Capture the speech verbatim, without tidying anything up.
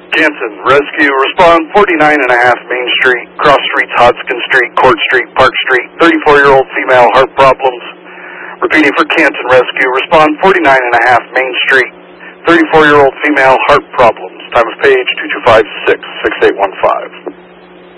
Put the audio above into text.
Canton Rescue, respond forty-nine and a half Main Street, cross streets Hodgkin Street, Court Street, Park Street, thirty-four-year-old female, heart problems. Repeating for Canton Rescue, respond forty-nine and a half Main Street, thirty-four-year-old female, heart problems. Time of page two two five six, six eight one five.